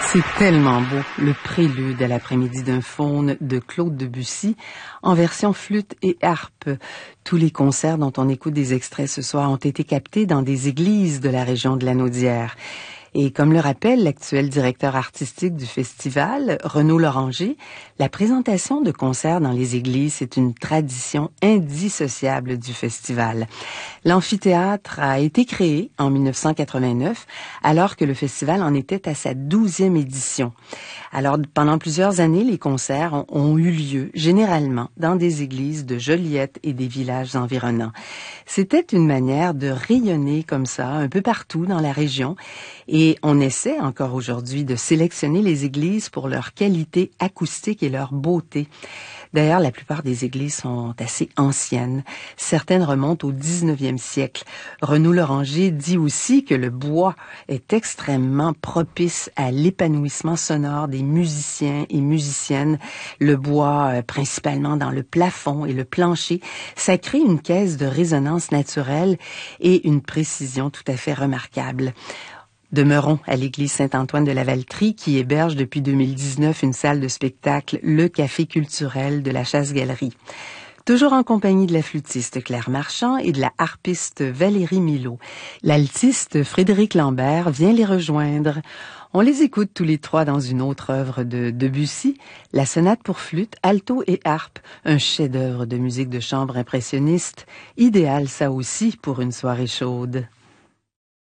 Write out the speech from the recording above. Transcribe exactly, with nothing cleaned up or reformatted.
C'est tellement beau, le prélude à l'après-midi d'un faune de Claude Debussy en version flûte et harpe. Tous les concerts dont on écoute des extraits ce soir ont été captés dans des églises de la région de Lanaudière. Et comme le rappelle l'actuel directeur artistique du festival, Renaud Loranger, la présentation de concerts dans les églises est une tradition indissociable du festival. L'amphithéâtre a été créé en mille neuf cent quatre-vingt-neuf, alors que le festival en était à sa douzième édition. Alors, pendant plusieurs années, les concerts ont, ont eu lieu, généralement, dans des églises de Joliette et des villages environnants. C'était une manière de rayonner comme ça, un peu partout dans la région, et on essaie encore aujourd'hui de sélectionner les églises pour leur qualité acoustique et leur beauté. D'ailleurs, la plupart des églises sont assez anciennes. Certaines remontent au dix-neuvième siècle. Renaud Loranger dit aussi que le bois est extrêmement propice à l'épanouissement sonore des musiciens et musiciennes. Le bois, euh, principalement dans le plafond et le plancher, ça crée une caisse de résonance naturelle et une précision tout à fait remarquable. Demeurons à l'église Saint-Antoine de la Valtrie qui héberge depuis deux mille dix-neuf une salle de spectacle, le Café culturel de la Chasse-Galerie. Toujours en compagnie de la flûtiste Claire Marchand et de la harpiste Valérie Milot. L'altiste Frédéric Lambert vient les rejoindre. On les écoute tous les trois dans une autre œuvre de Debussy, la sonate pour flûte, alto et harpe, un chef-d'œuvre de musique de chambre impressionniste, idéal ça aussi pour une soirée chaude.